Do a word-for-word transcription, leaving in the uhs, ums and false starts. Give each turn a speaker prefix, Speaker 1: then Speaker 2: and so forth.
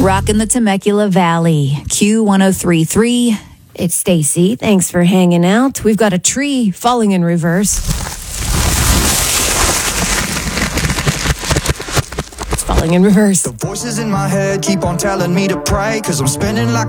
Speaker 1: Rockin' the Temecula Valley, Q one oh three point three.
Speaker 2: It's Stacy. Thanks for hanging out. We've got a tree falling in reverse. It's falling in reverse.
Speaker 3: The voices in my head keep on telling me to pray, 'cause I'm spinning like